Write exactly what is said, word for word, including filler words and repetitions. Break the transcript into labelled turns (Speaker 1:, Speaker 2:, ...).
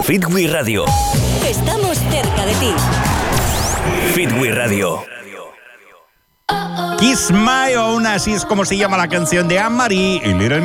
Speaker 1: Fitwi Radio.
Speaker 2: Estamos cerca de ti.
Speaker 1: Fitwi Radio.
Speaker 3: Kiss My Own, así es como se llama la canción de Anne-Marie y Little